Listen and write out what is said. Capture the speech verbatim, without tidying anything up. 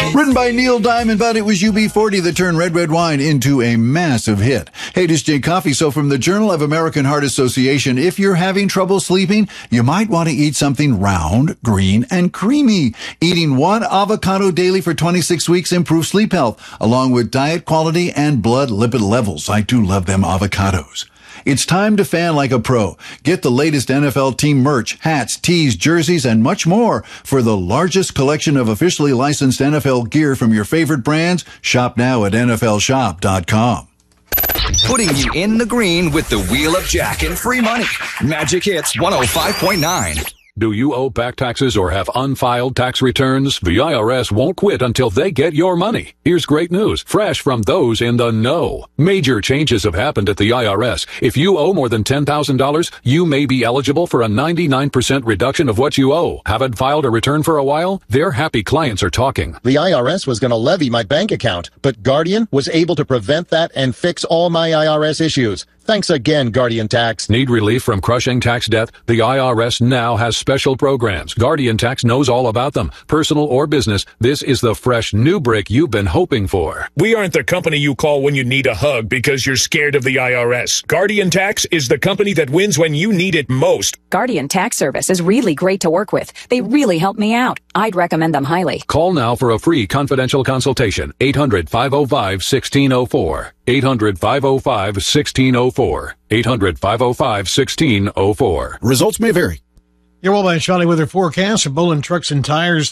Written by Neil Diamond, but it was U B forty that turned Red Red Wine into a massive hit. Hey, this is Jay Coffey. So from the Journal of American Heart Association, if you're having trouble sleeping, you might want to eat something round, green, and creamy. Eating one avocado daily for twenty-six weeks improves sleep health, along with diet quality and blood lipid levels. I do love them avocados. It's time to fan like a pro. Get the latest N F L team merch, hats, tees, jerseys, and much more. For the largest collection of officially licensed N F L gear from your favorite brands, shop now at N F L shop dot com. Putting you in the green with the Wheel of Jack and free money. Magic Hits one oh five point nine. Do you owe back taxes or have unfiled tax returns? The I R S won't quit until they get your money. Here's great news, fresh from those in the know. Major changes have happened at the I R S. If you owe more than ten thousand dollars, you may be eligible for a ninety-nine percent reduction of what you owe. Haven't filed a return for a while? Their happy clients are talking. The I R S was going to levy my bank account, but Guardian was able to prevent that and fix all my I R S issues. Thanks again, Guardian Tax. Need relief from crushing tax debt? The I R S now has special programs. Guardian Tax knows all about them. Personal or business, this is the fresh new brick you've been hoping for. We aren't the company you call when you need a hug because you're scared of the I R S. Guardian Tax is the company that wins when you need it most. Guardian Tax Service is really great to work with. They really help me out. I'd recommend them highly. Call now for a free confidential consultation. eight hundred, five oh five, one six oh four. eight hundred, five oh five, one six oh four. eight hundred, five oh five, one six oh four. Results may vary. Your Well by Charlie weather forecast for Bolin Trucks and Tires.